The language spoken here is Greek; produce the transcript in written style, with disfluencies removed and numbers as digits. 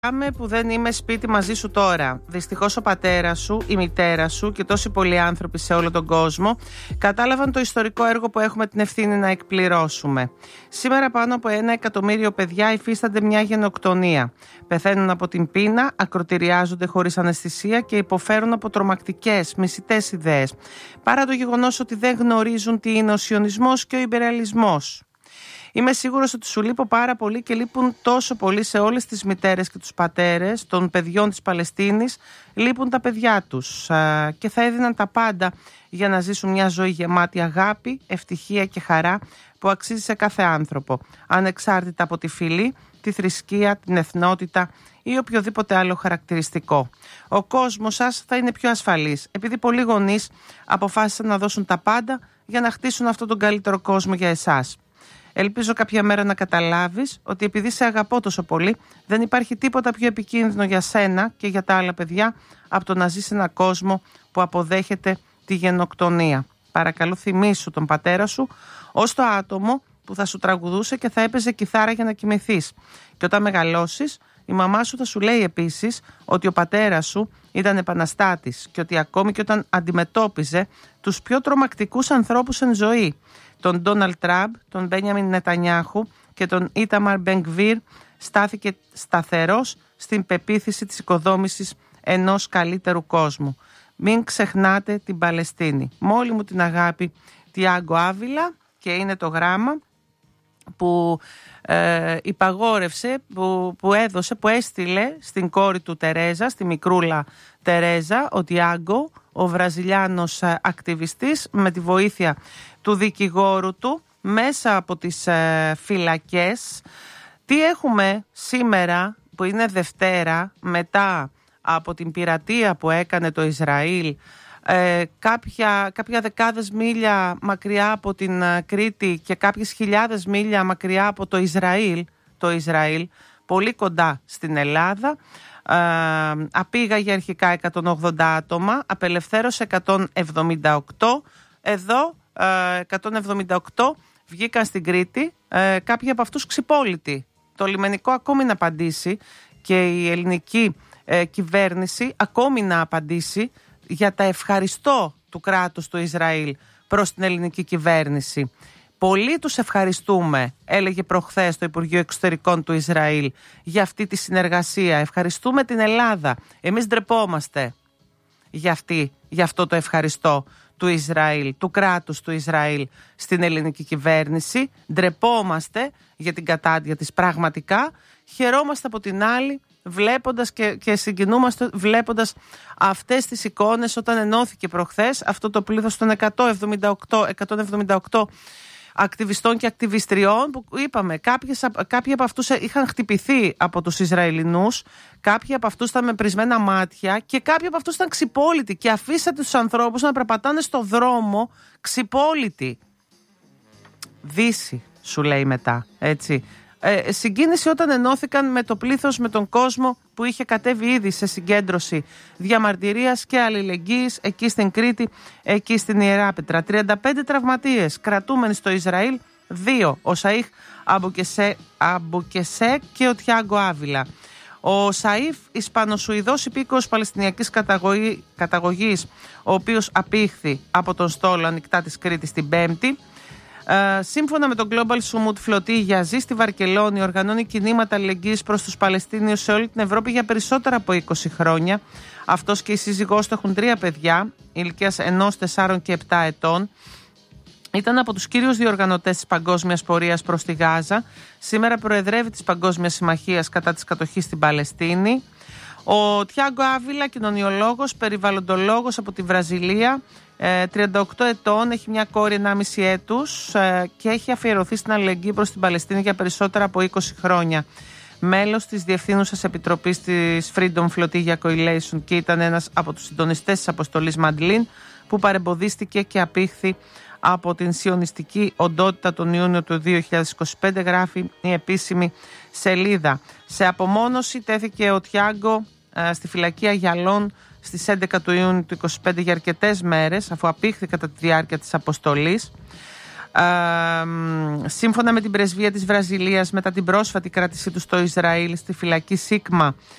Λυπάμαι που δεν είμαι σπίτι μαζί σου τώρα. Δυστυχώς ο πατέρας σου, η μητέρα σου και τόσοι πολλοί άνθρωποι σε όλο τον κόσμο κατάλαβαν το ιστορικό έργο που έχουμε την ευθύνη να εκπληρώσουμε. Σήμερα πάνω από 1 εκατομμύριο παιδιά υφίστανται μια γενοκτονία. Πεθαίνουν από την πείνα, ακροτηριάζονται χωρίς αναισθησία και υποφέρουν από τρομακτικές, μισητές ιδέες. Παρά το γεγονός ότι δεν γνωρίζουν τι είναι ο σιωνισμός και ο ιμπεριαλισμός. Είμαι σίγουρος ότι σου λείπω πάρα πολύ και λείπουν τόσο πολύ σε όλες τις μητέρες και τους πατέρες των παιδιών της Παλαιστίνης. Λείπουν τα παιδιά τους και θα έδιναν τα πάντα για να ζήσουν μια ζωή γεμάτη αγάπη, ευτυχία και χαρά που αξίζει σε κάθε άνθρωπο, ανεξάρτητα από τη φυλή, τη θρησκεία, την εθνότητα ή οποιοδήποτε άλλο χαρακτηριστικό. Ο κόσμος σας θα είναι πιο ασφαλής, επειδή πολλοί γονείς αποφάσισαν να δώσουν τα πάντα για να χτίσουν αυτόν τον καλύτερο κόσμο για εσάς. Ελπίζω κάποια μέρα να καταλάβεις ότι επειδή σε αγαπώ τόσο πολύ, δεν υπάρχει τίποτα πιο επικίνδυνο για σένα και για τα άλλα παιδιά από το να ζεις σε έναν κόσμο που αποδέχεται τη γενοκτονία. Παρακαλώ, θυμήσου τον πατέρα σου ως το άτομο που θα σου τραγουδούσε και θα έπαιζε κιθάρα για να κοιμηθείς. Και όταν μεγαλώσεις, η μαμά σου θα σου λέει επίσης ότι ο πατέρας σου ήταν επαναστάτης και ότι ακόμη και όταν αντιμετώπιζε τους πιο τρομακτικούς ανθρώπους εν ζωή, τον Ντόναλντ Τραμπ, τον Μπένιαμιν Νετανιάχου και τον Ίταμαρ Μπενγκβίρ, στάθηκε σταθερός στην πεποίθηση της οικοδόμησης ενός καλύτερου κόσμου. Μην ξεχνάτε την Παλαιστίνη. Με όλη μου την αγάπη, Τιάγκο Άβιλα, και είναι το γράμμα που υπαγόρευσε, που έδωσε, που έστειλε στην κόρη του Τερέζα, στη μικρούλα Τερέζα, ο Τιάγκο, ο Βραζιλιάνος ακτιβιστής, με τη βοήθεια του δικηγόρου του, μέσα από τις φυλακές. Τι έχουμε σήμερα, που είναι Δευτέρα, μετά από την πειρατεία που έκανε το Ισραήλ, κάποια δεκάδες μίλια μακριά από την Κρήτη και κάποιες χιλιάδες μίλια μακριά από το Ισραήλ, πολύ κοντά στην Ελλάδα. Απήγαγε αρχικά 180 άτομα, απελευθέρωσε 178. Εδώ 178 βγήκαν στην Κρήτη, κάποιοι από αυτούς ξυπόλοιτοι. Το λιμενικό ακόμη να απαντήσει και η ελληνική κυβέρνηση ακόμη να απαντήσει για τα ευχαριστώ του κράτους του Ισραήλ προς την ελληνική κυβέρνηση. Πολύ τους ευχαριστούμε, έλεγε προχθές το Υπουργείο Εξωτερικών του Ισραήλ, για αυτή τη συνεργασία. Ευχαριστούμε την Ελλάδα. Εμείς ντρεπόμαστε για αυτό το ευχαριστώ του Ισραήλ, του κράτους του Ισραήλ στην ελληνική κυβέρνηση. Ντρεπόμαστε για την κατάντια της πραγματικά. Χαιρόμαστε από την άλλη βλέποντας και συγκινούμαστε βλέποντας αυτές τις εικόνες όταν ενώθηκε προχθές αυτό το πλήθος των 178 ακτιβιστών και ακτιβιστριών που είπαμε, κάποιοι από αυτούς είχαν χτυπηθεί από τους Ισραηλινούς, κάποιοι από αυτούς ήταν με πρισμένα μάτια και κάποιοι από αυτούς ήταν ξυπόλοιτοι και αφήσατε τους ανθρώπους να περπατάνε στο δρόμο ξυπόλοιτοι. Δύση, σου λέει μετά, έτσι. Συγκίνηση όταν ενώθηκαν με το πλήθος, με τον κόσμο που είχε κατέβει ήδη σε συγκέντρωση διαμαρτυρίας και αλληλεγγύης εκεί στην Κρήτη, εκεί στην Ιεράπετρα. 35 τραυματίες κρατούμενοι στο Ισραήλ, 2, ο Σαΐχ Αμπουκεσέ και ο Τιάγκο Άβιλα. Ο Σαΐφ, Ισπανοσουηδός υπήκοος Παλαιστινιακής καταγωγής, ο οποίος απήχθη από τον στόλο ανοιχτά της Κρήτης την Πέμπτη. Σύμφωνα με τον Global Summit Flotilla, ζει στη Βαρκελόνη, οργανώνει κινήματα αλληλεγγύης προς τους Παλαιστίνιους σε όλη την Ευρώπη για περισσότερα από 20 χρόνια. Αυτός και η σύζυγός του έχουν 3 παιδιά, ηλικίας 1, 4 και 7 ετών. Ήταν από τους κύριους διοργανωτές της παγκόσμιας πορείας προς τη Γάζα. Σήμερα προεδρεύει της Παγκόσμιας Συμμαχίας κατά της κατοχής στην Παλαιστίνη. Ο Τιάγκο Άβιλα, κοινωνιολόγος, περιβαλλοντολόγος από τη Βραζιλία, 38 ετών, έχει μια κόρη 1,5 έτους και έχει αφιερωθεί στην αλληλεγγύη προς την Παλαιστίνη για περισσότερα από 20 χρόνια. Μέλος της Διευθύνουσας Επιτροπής της Freedom Flotilla Coalition και ήταν ένας από τους συντονιστές της αποστολής Μαντλίν που παρεμποδίστηκε και απήχθη από την σιωνιστική οντότητα τον Ιούνιο του 2025, γράφει η επίσημη σελίδα. Σε απομόνωση τέθηκε ο Τιάγκο στη φυλακή Αγιαλών στις 11 του Ιούνιου του 2025 για αρκετές μέρες, αφού απήχθη κατά τη διάρκεια της αποστολής. Σύμφωνα με την πρεσβεία της Βραζιλίας, μετά την πρόσφατη κράτησή του στο Ισραήλ στη φυλακή Σίγμα